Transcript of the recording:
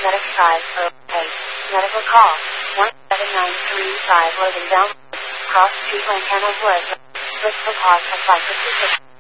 Medic 508. Medical call. 17935 loading down. Cross Street Lantana Woods. Bristol Park of 556.